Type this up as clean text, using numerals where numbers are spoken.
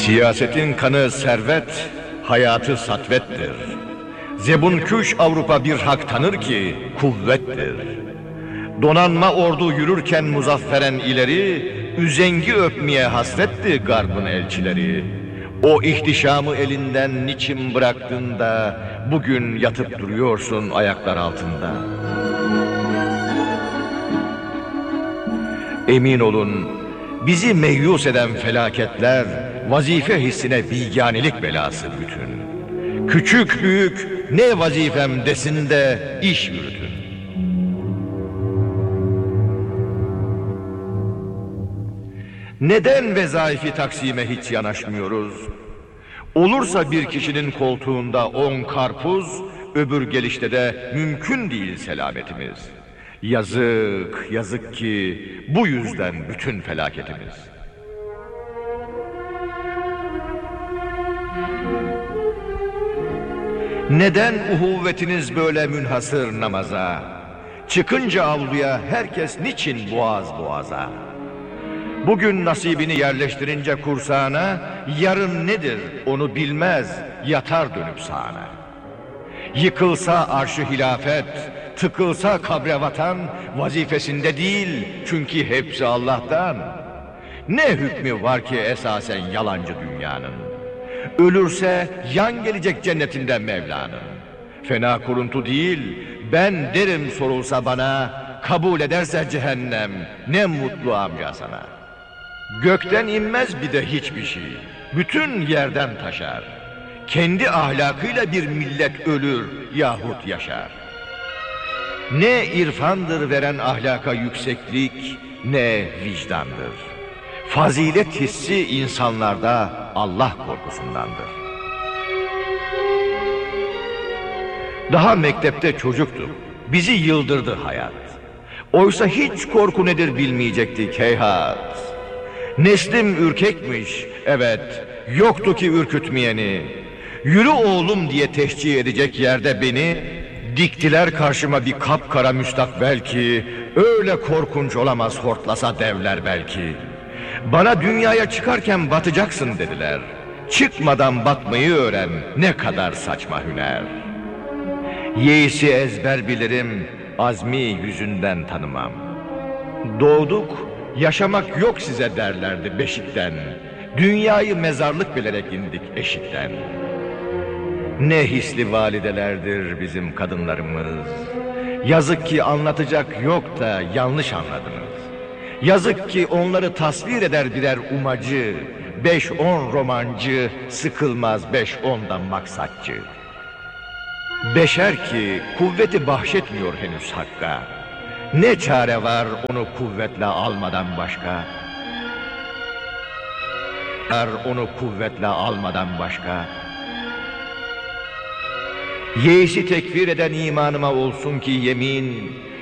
Siyasetin kanı servet, hayatı satvettir. Zebunküş Avrupa bir hak tanır ki kuvvettir. Donanma ordu yürürken muzafferen ileri, üzengi öpmeye hasretti garbın elçileri. O ihtişamı elinden niçin bıraktın da bugün yatıp duruyorsun ayaklar altında? Emin olun, bizi meyus eden felaketler vazife hissine biganelik belası bütün. Küçük büyük ne vazifem desin de iş yürütün. Neden vezaifi taksime hiç yanaşmıyoruz? Olursa bir kişinin koltuğunda 10 karpuz, öbür gelişte de mümkün değil selametimiz. Yazık, yazık ki bu yüzden bütün felaketimiz. Neden uhuvvetiniz böyle münhasır namaza? Çıkınca avluya herkes niçin boğaz boğaza? Bugün nasibini yerleştirince kursağına, yarın nedir onu bilmez, yatar dönüp sağına. Yıkılsa arşı hilafet, tıkılsa kabre vatan, vazifesinde değil çünkü hepsi Allah'tan. Ne hükmü var ki esasen yalancı dünyanın? Ölürse yan gelecek cennetinden Mevla'nın. Fena kuruntu değil, ben derim sorulsa bana, kabul ederse cehennem, ne mutlu amca sana. Gökten inmez bir de hiçbir şey, bütün yerden taşar. Kendi ahlakıyla bir millet ölür yahut yaşar. Ne irfandır veren ahlaka yükseklik, ne vicdandır. Fazilet hissi insanlarda Allah korkusundandır. Daha mektepte çocuktuk, bizi yıldırdı hayat. Oysa hiç korku nedir bilmeyecektik heyhat. Neslim ürkekmiş, evet, yoktu ki ürkütmeyeni. Yürü oğlum diye teşcih edecek yerde beni, diktiler karşıma bir kapkara müstakbel ki, öyle korkunç olamaz hortlasa devler belki. Bana dünyaya çıkarken batacaksın dediler. Çıkmadan batmayı öğren, ne kadar saçma hüner. Yeisi ezber bilirim, azmi yüzünden tanımam. Doğduk, yaşamak yok size derlerdi beşikten. Dünyayı mezarlık bilerek indik eşikten. Ne hisli validelerdir bizim kadınlarımız. Yazık ki anlatacak yok da yanlış anladınız. Yazık ki onları tasvir eder birer umacı. 5-10 romancı, sıkılmaz 5-10'dan maksatçı. Beşer ki kuvveti bahşetmiyor henüz hakka. Ne çare var onu kuvvetle almadan başka? Onu kuvvetle almadan başka? Yeisi tekfir eden imanıma olsun ki yemin,